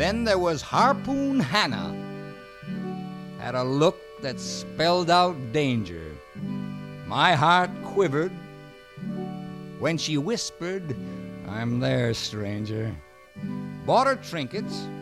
Then there was Harpoon Hannah, had a look that spelled out danger. My heart quivered when she whispered, "I'm there, stranger." Bought her trinkets,